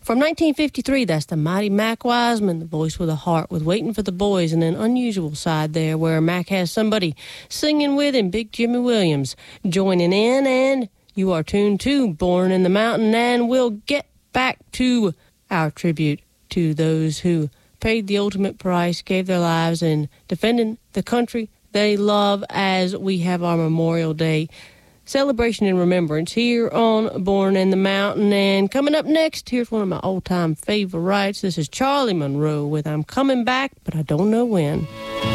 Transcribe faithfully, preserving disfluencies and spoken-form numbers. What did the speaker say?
From nineteen fifty-three, that's the mighty Mac Wiseman, the voice with a heart, with Waiting for the Boys, and an unusual side there where Mac has somebody singing with him, Big Jimmy Williams, joining in, and you are tuned to Born in the Mountain, and we'll get back to our tribute to those who paid the ultimate price, gave their lives in defending the country they love, as we have our Memorial Day celebration and remembrance here on Born in the Mountain. And coming up next, here's one of my all-time favorites. This is Charlie Monroe with I'm Coming Back, but I Don't Know When.